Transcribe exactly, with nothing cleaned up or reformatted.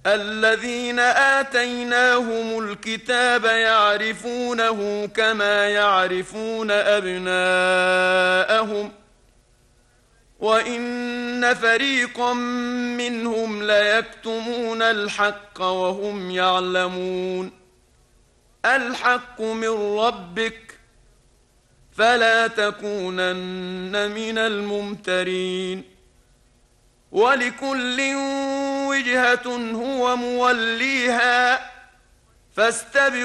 الذين آتيناهم الكتاب يعرفونه كما يعرفون أبناءهم وإن فريقا منهم ليكتمون الحق وهم يعلمون. الحق من ربك فلا تكونن من الممترين. ولكل وجهة هو موليها فاستبقوا